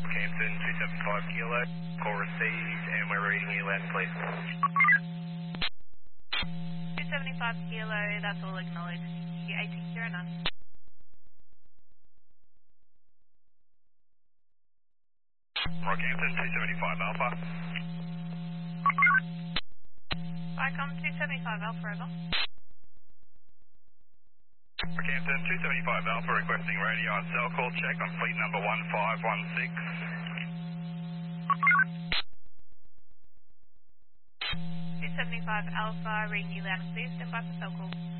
Campton 275 Kilo, call received, and we're reading you loud and clear. 275 Kilo, that's all acknowledged. You 1809. Rockhampton 275 Alpha. Vicom 275 Alpha, over. Rockhampton 275 Alpha requesting radio on cell call check on fleet number 1516. 275 Alpha, reading you loud and clear, stand by for cell call.